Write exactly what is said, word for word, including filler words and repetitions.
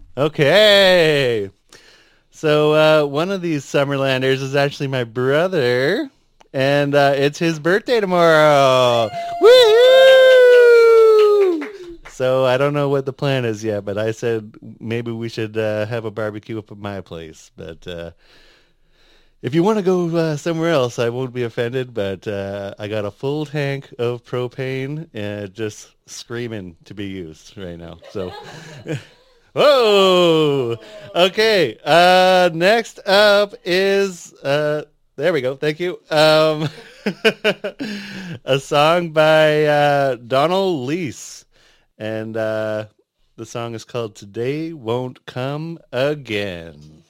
Okay. So uh, one of these Summerlanders is actually my brother, and uh, it's his birthday tomorrow. Woo! So I don't know what the plan is yet, but I said maybe we should uh, have a barbecue up at my place. But uh, if you want to go uh, somewhere else, I won't be offended. But uh, I got a full tank of propane and just screaming to be used right now. So. Whoa! Okay. Uh, next up is uh, there we go. Thank you. Um, a song by uh, Donald Leese, and uh, the song is called "Today Won't Come Again."